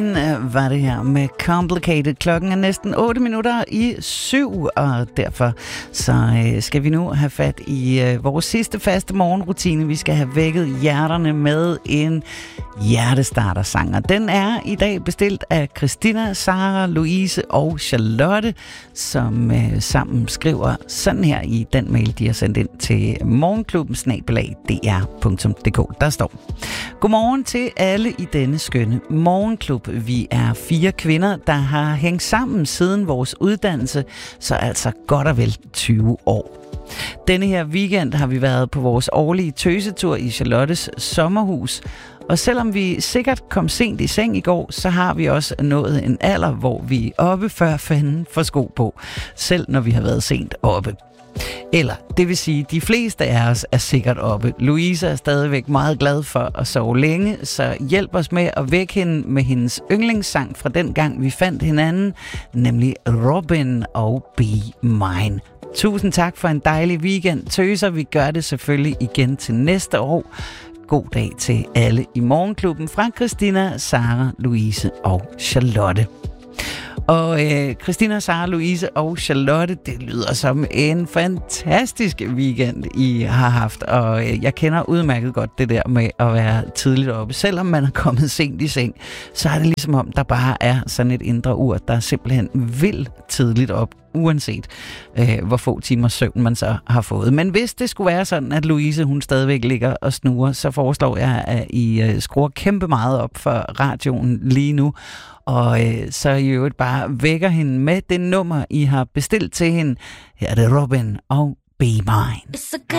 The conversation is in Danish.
Var det her med Complicated. Klokken er næsten 7:08, og derfor så skal vi nu have fat i vores sidste faste morgenrutine. Vi skal have vækket hjerterne med en hjertestartersang, og den er i dag bestilt af Christina, Sara, Louise og Charlotte, som sammen skriver sådan her i den mail, de har sendt ind til morgenklubben@dr.dk. Der står: Godmorgen til alle i denne skønne morgenklub. Vi er 4 kvinder, der har hængt sammen siden vores uddannelse, så altså godt og vel 20 år. Denne her weekend har vi været på vores årlige tøsetur i Charlottes sommerhus, og selvom vi sikkert kom sent i seng i går, så har vi også nået en alder, hvor vi er oppe før fanden får sko på, selv når vi har været sent oppe. Eller, det vil sige, de fleste af os er sikkert oppe. Louise er stadigvæk meget glad for at sove længe, så hjælp os med at vække hende med hendes yndlingssang fra den gang, vi fandt hinanden, nemlig Robin og Be Mine. Tusind tak for en dejlig weekend, tøser. Vi gør det selvfølgelig igen til næste år. God dag til alle i morgenklubben fra Christina, Sara, Louise og Charlotte. Og Christina, Sara, Louise og Charlotte, det lyder som en fantastisk weekend, I har haft. Og jeg kender udmærket godt det der med at være tidligt oppe. Selvom man er kommet sent i seng, så er det ligesom om, der bare er sådan et indre ur, der simpelthen vil tidligt op, uanset hvor få timer søvn man så har fået. Men hvis det skulle være sådan, at Louise hun stadigvæk ligger og snurer, så foreslår jeg, at I skruer kæmpe meget op for radioen lige nu, og så I øvrigt bare vækker hende med det nummer, I har bestilt til hende. Her er det Robin og Be Mine.